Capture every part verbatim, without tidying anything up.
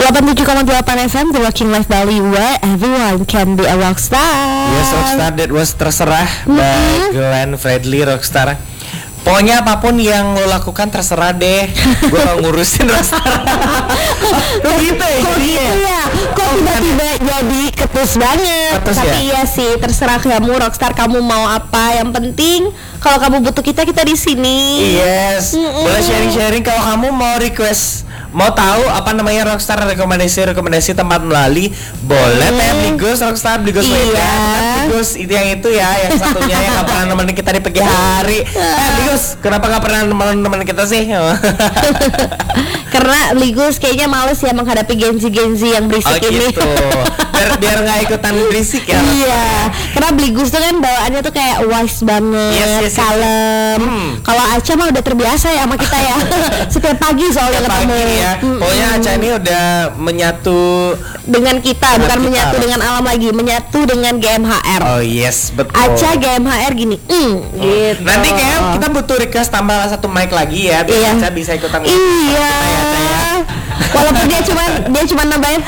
delapan puluh tujuh koma delapan F M The Rocking Life Bali, where everyone can be a rockstar. Yes, rockstar, that was terserah Mm-hmm. by Glenn Fredly, rockstar. Pokoknya apapun yang lo lakukan terserah deh. Gue gak ngurusin rockstar. Kok gitu ya? Kok gitu ya? Kok tiba-tiba jadi ketus banget? Ketus Tapi ya? iya sih, terserah kamu rockstar, kamu mau apa. Yang penting kalau kamu butuh kita, kita di sini. Yes, Mm-mm. boleh sharing-sharing kalau kamu mau request, mau tahu apa namanya rockstar, rekomendasi-rekomendasi tempat melalui, boleh tanya Bligos rockstar, Bligos Iya. Media, Bligos itu yang itu ya, yang satunya yang nggak pernah nemenin kita di pagi hari. Eh Bligos, kenapa nggak pernah nemenin nemenin kita sih? Karena Ligus kayaknya males ya menghadapi genzi-genzi yang berisik Oh ini. gitu, biar biar nggak ikutan berisik ya. Iya, karena Bligus tuh kan bawaannya tuh kayak wise banget, Yes, yes, yes. kalem. Hmm. Kalau Aca mah udah terbiasa ya sama kita ya. Setiap pagi soalnya Pagi ketemu. ya, Mm-mm. pokoknya Aca ini udah menyatu. Dengan kita, Dengan bukan kita. menyatu dengan alam lagi, menyatu dengan G M H R. Oh yes, betul. Aca G M H R gini, mm, gitu. Nanti kayak kita butuh request tambah satu mic lagi ya, biar Iya. Aca bisa ikutan. Iya. kita ya, Aca ya. Walaupun dia cuma dia cuma nambahin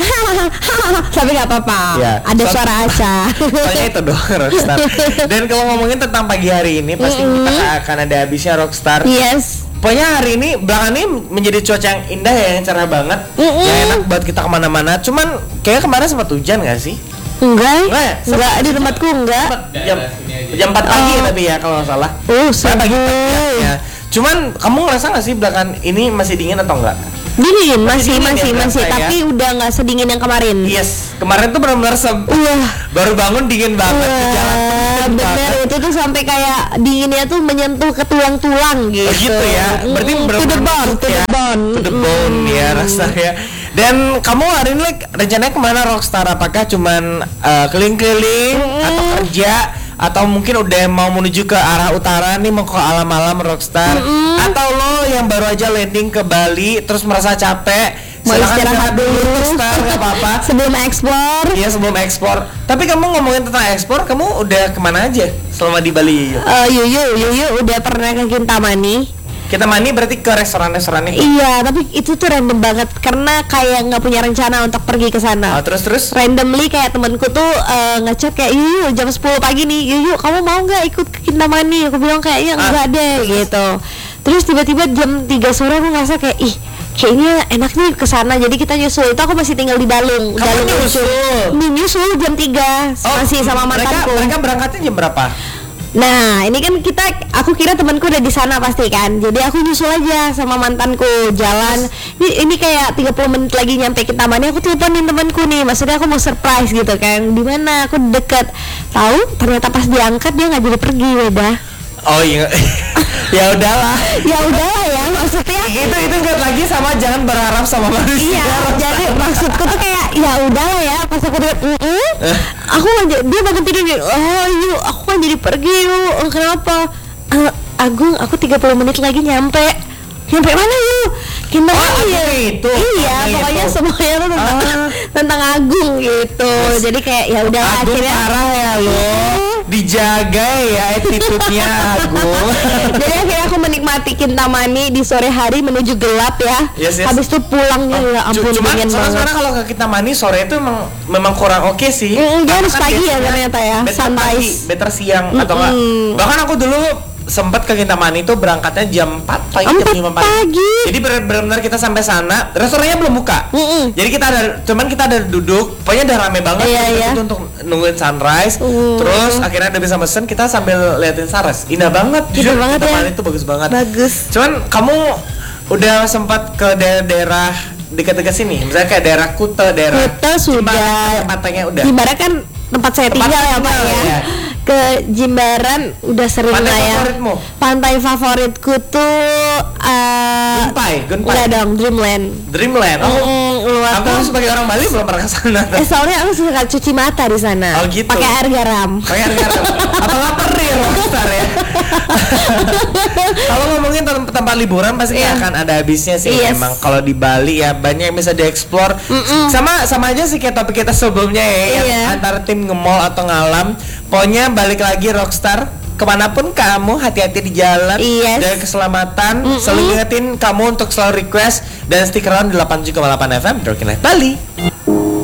tapi nggak apa-apa. Iya. Ada So- suara Aca. Soalnya itu doang rockstar. Dan kalau ngomongin tentang pagi hari ini, pasti Mm-mm. kita gak akan ada habisnya rockstar. Yes. Pokoknya hari ini belakangan ini menjadi cuaca yang indah ya, yang cerah banget, Mm-mm. yang enak buat kita kemana-mana. Cuman kayak kemarin sempat hujan gak sih? Enggak, Enggak ya? enggak di tempatku enggak. Jam jam empat pagi Oh. tapi ya kalau nggak salah. Oh, Saya pagi seru. ya. Cuman kamu ngerasa nggak sih belakangan ini masih dingin atau enggak? Dingin, Masih masih dingin masih ya, masih, berasa ya? tapi udah nggak sedingin yang kemarin. Yes, kemarin tuh benar-benar se- Wah, baru bangun dingin banget di jalan. tuh wah, dingin bener banget. itu tuh sampai kayak dinginnya tuh menyentuh ke tulang-tulang gitu. Oh gitu ya, berarti Mm-mm, to benar-benar the bone, to ya. the bone, To the bone Mm-mm. ya rasanya. Dan kamu hari ini like, rencananya kemana rockstar? Apakah cuman uh, keliling-keliling Mm-mm. atau kerja? Atau mungkin udah mau menuju ke arah utara nih, mau ke alam-alam rockstar? Mm-mm. Atau lo yang baru aja landing ke Bali terus merasa capek? Mau Silakan istirahat dulu rockstar, gak apa-apa. sebelum ekspor. Iya sebelum ekspor. Tapi kamu ngomongin tentang ekspor, kamu udah kemana aja selama di Bali? Yuyu? Eh, Yuyu, Yuyu udah pernah ke Kintamani. Kita mani berarti ke restoran-restoran itu. Iya, tapi itu tuh random banget karena kayak nggak punya rencana untuk pergi ke sana. Oh, terus terus. Randomly kayak temanku tuh eh, ngechat kayak Yuyu jam sepuluh pagi nih, Yuyu kamu mau nggak ikut ke Kintamani? Aku bilang kayaknya Ah, enggak deh gitu. Terus tiba-tiba jam tiga sore aku ngerasa kayak ih kayaknya enak nih ke sana. Jadi kita nyusul. Itu aku masih tinggal di Dalung. Kamu Dalung nyusul? Nih, nyusul jam tiga masih sama mereka, mantanku. mereka berangkatnya jam berapa? Nah, ini kan kita, aku kira temanku udah di sana pasti kan. Jadi aku nyusul aja sama mantanku jalan. Ini ini kayak tiga puluh menit lagi nyampe Kintamani, aku teleponin temanku nih. Maksudnya aku mau surprise gitu kan. Di mana? Aku deket. Tahu? Ternyata pas diangkat dia nggak jadi pergi, udah. Oh iya. Ya udahlah. Ya udahlah ya, maksudnya. Itu itu enggak lagi sama jangan berharap sama manusia. Iya, jadi maksudku tuh kayak ya udahlah ya. Pas aku lihat, "Mm-mm." aku nggak jadi- dia bangun tidur nih. Oh, yuk, aku kan jadi pergi yuk. Oh, kenapa? "Eh, Agung, aku tiga puluh menit lagi nyampe. Nyampe mana yuk? Gimana Oh, ya? Agung itu. Iya, Agung pokoknya itu. semuanya tuh tentang, Ah. tentang Agung gitu. Jadi kayak ya udah Agung akhirnya. parah ya lo. Dijaga ya attitude-nya Agung. Jadi akhirnya aku menikmati Kintamani di sore hari menuju gelap ya. Yes, yes. Habis itu pulangnya ya Cu- ampun Cuman dingin soalnya banget. sebenarnya kalau ke Kintamani sore itu memang memang kurang oke sih. Mm, dia Karena harus kan pagi ya biasanya ternyata ya, better sunrise. pagi, better siang atau enggak. Mm-mm. Bahkan aku dulu sempat ke Kintamani itu berangkatnya jam empat pagi, jam Empat lima pagi. pagi. Jadi benar- benar-benar kita sampai sana, restorannya belum buka. Mm-mm. Jadi kita ada, cuman kita ada duduk, pokoknya udah rame banget. Iya, kita iya. itu untuk nungguin sunrise. Mm. Terus akhirnya udah bisa mesen, kita sambil liatin sunrise. Indah banget. Indah Jujur, banget ya. Kintamani itu bagus banget. Bagus. Cuman kamu udah sempat ke daerah-daerah dekat-dekat sini, misalnya kayak daerah Kuta, daerah Kuta sudah. Jimbaran, tempatnya udah. Jimbaran kan tempat saya Tempat tinggal ya Pak tinggal, ya. ya. Ke Jimbaran udah sering Pantai lah ya. favoritmu? Pantai favoritku tuh uh, Gunpai, Gunpai. enggak dong, Dreamland. Dreamland. Oh, Mm, luar aku tuh. sebagai orang Bali belum pernah ke sana. Eh soalnya aku suka cuci mata di sana. Oh, gitu. Pakai air garam. Pengen garam. Apa nggak perih rockstar ya? Kalau ngomongin tem- tempat liburan pasti Iya. akan ada habisnya sih. Yes. Memang kalau di Bali ya banyak yang bisa dieksplor. Mm-mm. Sama sama aja sih kayak topik kita sebelumnya ya, yang Iya. antara tim nge-mall atau ngalam. Pokoknya balik lagi rockstar. Kemanapun kamu hati-hati di jalan, Yes. jaga keselamatan. Mm-mm. Selalu ingetin kamu untuk selalu request Dan stick around di delapan puluh tujuh koma delapan F M Broken Light Bali.